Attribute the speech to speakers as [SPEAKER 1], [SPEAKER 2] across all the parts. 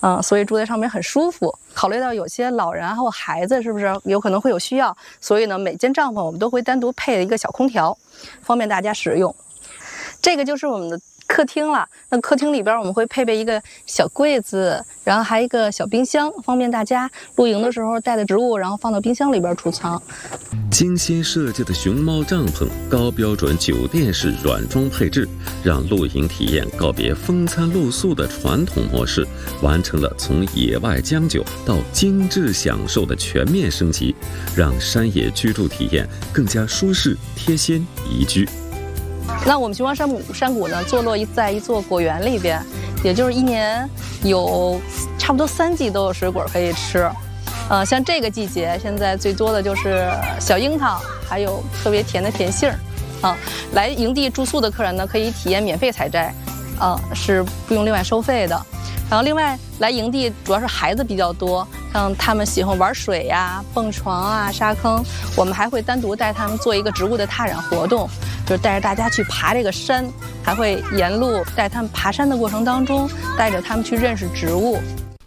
[SPEAKER 1] 所以住在上面很舒服。考虑到有些老人还有孩子是不是有可能会有需要，所以呢，每间帐篷我们都会单独配一个小空调，方便大家使用。这个就是我们的客厅了。那客厅里边我们会配备一个小柜子，然后还有一个小冰箱，方便大家露营的时候带的植物，然后放到冰箱里边储藏。
[SPEAKER 2] 精心设计的熊猫帐篷，高标准酒店式软装配置，让露营体验告别风餐露宿的传统模式，完成了从野外将就到精致享受的全面升级，让山野居住体验更加舒适、贴心、宜居。
[SPEAKER 1] 那我们熊猫山谷呢，坐落在一座果园里边，也就是一年有差不多3季都有水果可以吃。像这个季节，现在最多的就是小樱桃，还有特别甜的甜杏儿。来营地住宿的客人呢，可以体验免费采摘，是不用另外收费的。然后另外来营地主要是孩子比较多，像他们喜欢玩水呀、蹦床啊、沙坑，我们还会单独带他们做一个植物的踏染活动，就是带着大家去爬这个山，还会沿路带他们爬山的过程当中，带着他们去认识植物。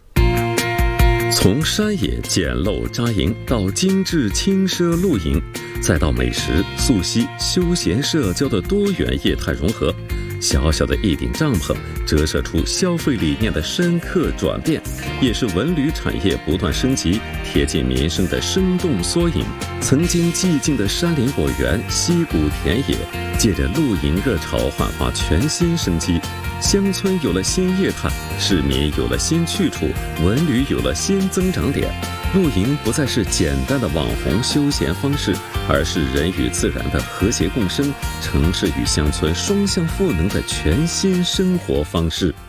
[SPEAKER 2] 从山野简陋扎营到精致轻奢露营，再到美食、溯溪、休闲社交的多元业态融合，小小的一顶帐篷折射出消费理念的深刻转变，也是文旅产业不断升级、贴近民生的生动缩影。曾经寂静的山林果园、溪谷田野，借着露营热潮焕发全新生机。乡村有了新业态，市民有了新去处，文旅有了新增长点。露营不再是简单的网红休闲方式，而是人与自然的和谐共生，城市与乡村双向赋能的全新生活方式。